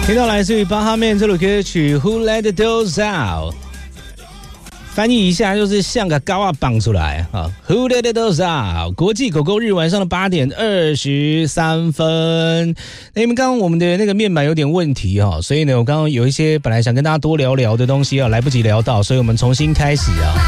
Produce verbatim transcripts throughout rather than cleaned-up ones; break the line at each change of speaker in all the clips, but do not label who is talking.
听到来自于巴哈曼这首歌曲 Who Let the Dogs Out， 翻译一下就是像个高啊绑出来啊 Who Let the Dogs Out。 国际狗狗日晚上的八点二十三分。那因为刚刚我们的那个面板有点问题哈，所以呢我刚刚有一些本来想跟大家多聊聊的东西啊，来不及聊到，所以我们重新开始啊。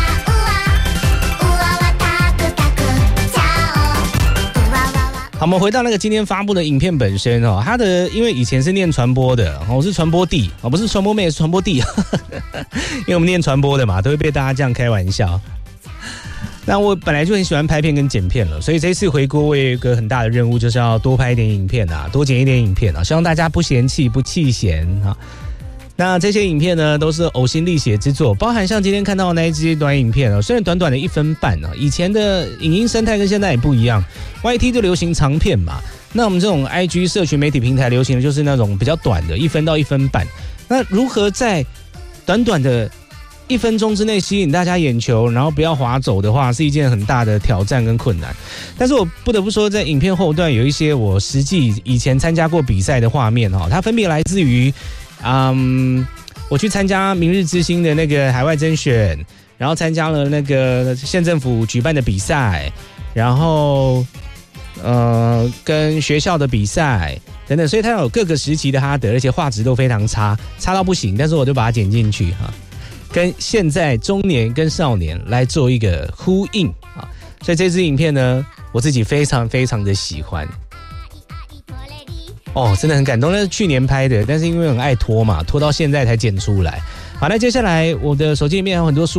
好，我们回到那个今天发布的影片本身哦，它的因为以前是念传播的，我是传播弟哦，不是传播妹，是传播弟，因为我们念传播的嘛，都会被大家这样开玩笑。那我本来就很喜欢拍片跟剪片了，所以这次回国我有一个很大的任务，就是要多拍一点影片啊，多剪一点影片啊，希望大家不嫌弃不弃嫌啊。那这些影片呢，都是呕心沥血之作，包含像今天看到的那一支短影片哦，虽然短短的一分半啊，以前的影音生态跟现在也不一样 ，Y T 就流行长片嘛，那我们这种 I G 社群媒体平台流行的就是那种比较短的，一分到一分半。那如何在短短的一分钟之内吸引大家眼球，然后不要滑走的话，是一件很大的挑战跟困难。但是我不得不说，在影片后段有一些我实际以前参加过比赛的画面哈，它分别来自于。嗯，我去参加明日之星的那个海外甄选，然后参加了那个县政府举办的比赛，然后呃跟学校的比赛等等，所以它有各个时期的哈德，而且画质都非常差，差到不行，但是我就把它剪进去哈，跟现在中年跟少年来做一个呼应啊，所以这支影片呢，我自己非常非常的喜欢。哦，真的很感动，那是去年拍的，但是因为很爱拖嘛，拖到现在才剪出来。好，那接下来我的手机里面有很多数